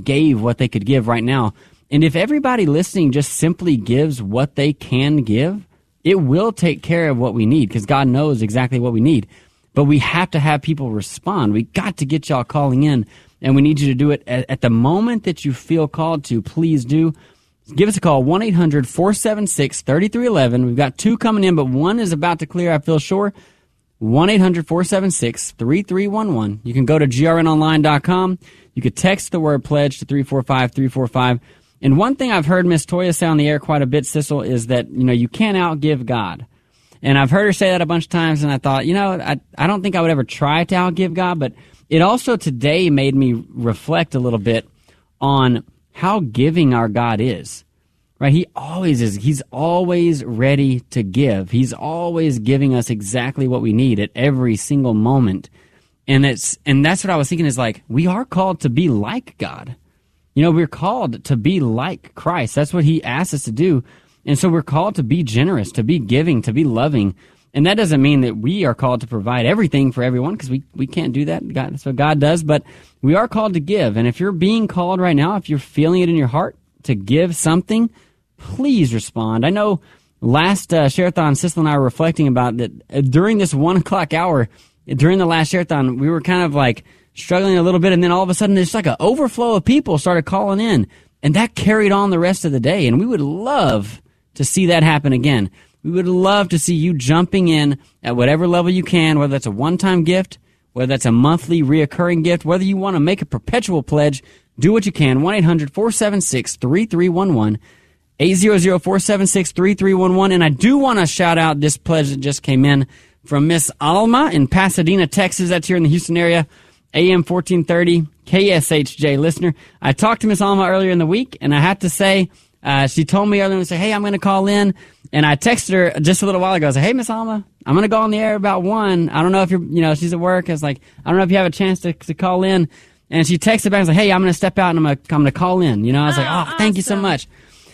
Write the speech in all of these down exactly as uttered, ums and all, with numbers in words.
gave what they could give right now. And if everybody listening just simply gives what they can give, it will take care of what we need because God knows exactly what we need. But we have to have people respond. We got to get y'all calling in, and we need you to do it at, at the moment that you feel called to. Please do. Give us a call, one eight hundred four seven six three three one one. We've got two coming in, but one is about to clear, I feel sure. one eight hundred four seven six three three one one. You can go to G R N online dot com. You could text the word pledge to three four five three four five. And one thing I've heard Miss Toya say on the air quite a bit, Sissel, is that, you know, you can't outgive God. And I've heard her say that a bunch of times, and I thought, you know, I, I don't think I would ever try to outgive God, but it also today made me reflect a little bit on how giving our God is. Right? He always is. He's always ready to give. He's always giving us exactly what we need at every single moment. And it's and that's what I was thinking is like, we are called to be like God. You know, we're called to be like Christ. That's what he asks us to do. And so we're called to be generous, to be giving, to be loving. And that doesn't mean that we are called to provide everything for everyone because we, we can't do that. God, that's what God does. But we are called to give. And if you're being called right now, if you're feeling it in your heart to give something, please respond. I know last uh, Share-a-thon, Sissel and I were reflecting about that uh, during this one o'clock hour, during the last Share-a-thon, we were kind of like struggling a little bit, and then all of a sudden there's like an overflow of people started calling in, and that carried on the rest of the day, and we would love to see that happen again. We would love to see you jumping in at whatever level you can, whether that's a one-time gift, whether that's a monthly reoccurring gift, whether you want to make a perpetual pledge, do what you can. one eight hundred four seven six three three one one. eight hundred four seven six three three one one. And I do want to shout out this pledge that just came in from Miss Alma in Pasadena, Texas. That's here in the Houston area. A M fourteen thirty, K S H J listener. I talked to Miss Alma earlier in the week, and I have to say, uh, she told me earlier to say, hey, I'm going to call in. And I texted her just a little while ago. I said, hey, Miss Alma, I'm going to go on the air about one. I don't know if you're, you know, she's at work. I was like, I don't know if you have a chance to, to call in. And she texted back and said, hey, I'm going to step out and I'm going to, I'm going to call in. You know, I was oh, like, oh, awesome. Thank you so much.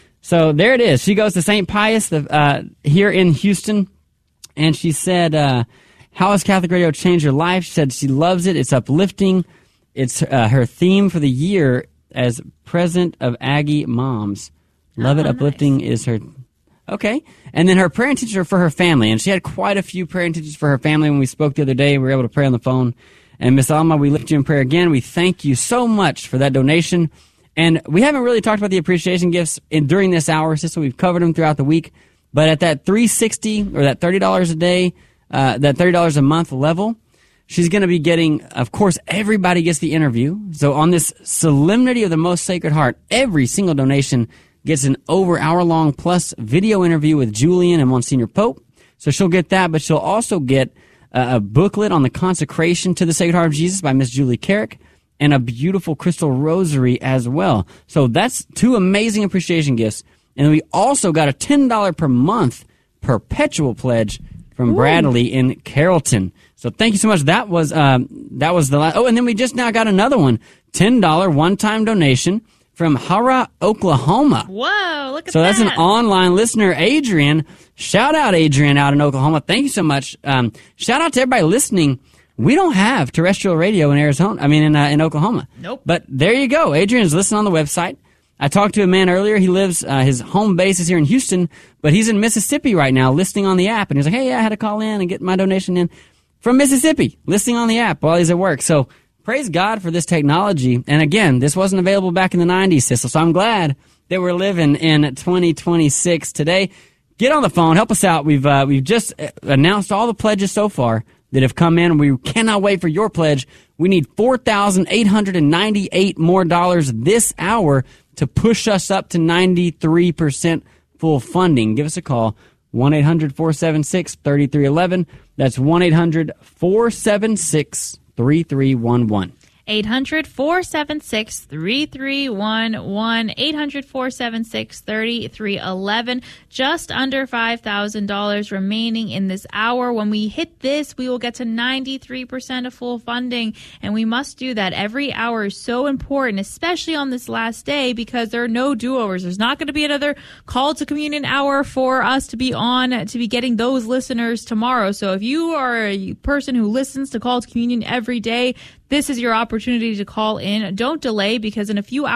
So there it is. She goes to Saint Pius the, uh, here in Houston, and she said, uh, how has Catholic Radio changed her life? She said she loves it. It's uplifting. It's uh, her theme for the year as president of Aggie Moms. Love oh, it. Uplifting nice. Is her... Okay. And then her prayer intentions are for her family, and she had quite a few prayer intentions for her family when we spoke the other day. We were able to pray on the phone. And Miss Alma, we lift you in prayer again. We thank you so much for that donation. And we haven't really talked about the appreciation gifts in, during this hour, so we've covered them throughout the week. But at that three hundred sixty dollars or that thirty dollars a day, uh, that thirty dollars a month level, she's going to be getting, of course, everybody gets the interview. So on this Solemnity of the Most Sacred Heart, every single donation gets an over hour-long plus video interview with Julian and Monsignor Pope. So she'll get that, but she'll also get uh, a booklet on the consecration to the Sacred Heart of Jesus by Miss Julie Carrick, and a beautiful crystal rosary as well. So that's two amazing appreciation gifts. And we also got a ten dollars per month perpetual pledge from Ooh. Bradley in Carrollton. So thank you so much. That was um, that was the last. Oh, and then we just now got another one, ten dollars one-time donation from Hara, Oklahoma. Whoa, look at so that. So that's an online listener, Adrian. Shout out, Adrian, out in Oklahoma. Thank you so much. Um, shout out to everybody listening. We don't have terrestrial radio in Arizona. I mean, in uh, in Oklahoma. Nope. But there you go. Adrian's listening on the website. I talked to a man earlier. He lives, uh, his home base is here in Houston, but he's in Mississippi right now listening on the app. And he's like, hey, I had to call in and get my donation in from Mississippi, listening on the app while he's at work. So praise God for this technology. And again, this wasn't available back in the nineties, Sissel. So I'm glad that we're living in twenty twenty-six today. Get on the phone. Help us out. We've, uh, we've just announced all the pledges so far that have come in. We cannot wait for your pledge. We need four thousand eight hundred ninety-eight more dollars this hour to push us up to ninety-three percent full funding. Give us a call, one eight hundred four seven six three three one one. That's one eight hundred four seven six three three one one. eight hundred four seven six three three one one, eight hundred four seven six three three one one. Just under five thousand dollars remaining in this hour. When we hit this, we will get to ninety-three percent of full funding, and we must do that. Every hour is so important, especially on this last day, because there are no do-overs. There's not going to be another call to communion hour for us to be on, to be getting those listeners tomorrow. So if you are a person who listens to Call to Communion every day, this is your opportunity to call in. Don't delay, because in a few hours,